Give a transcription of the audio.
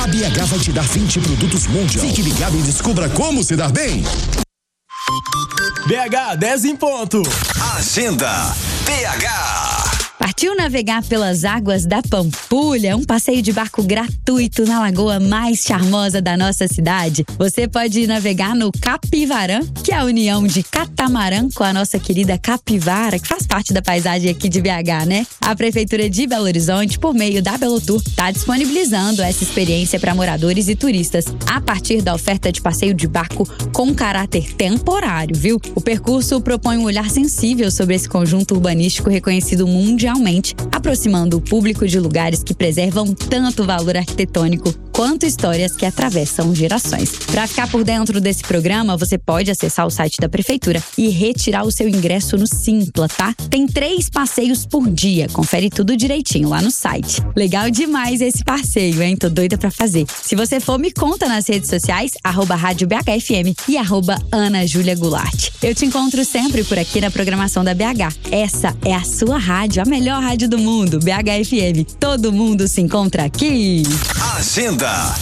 BH vai te dar 20 produtos Mondial. Fique ligado e descubra como se dar bem. BH 10 em ponto. Agenda BH. Partiu navegar pelas águas da Pampulha, um passeio de barco gratuito na lagoa mais charmosa da nossa cidade. Você pode navegar no Capivarã, que é a união de catamarã com a nossa querida capivara, que faz parte da paisagem aqui de BH, né? A Prefeitura de Belo Horizonte, por meio da Belotour, está disponibilizando essa experiência para moradores e turistas, a partir da oferta de passeio de barco com caráter temporário, viu? O percurso propõe um olhar sensível sobre esse conjunto urbanístico reconhecido mundialmente, aproximando o público de lugares que preservam tanto valor arquitetônico quanto histórias que atravessam gerações. Para ficar por dentro desse programa, você pode acessar o site da Prefeitura e retirar o seu ingresso no Simpla, tá? Tem 3 passeios por dia, confere tudo direitinho lá no site. Legal demais esse passeio, hein? Tô doida pra fazer. Se você for, me conta nas redes sociais, @Rádio BHFM e @AnaJúliaGoulart. Eu te encontro sempre por aqui na programação da BH. Essa é a sua rádio, a melhor rádio do mundo, BHFM. Todo mundo se encontra aqui. Agenda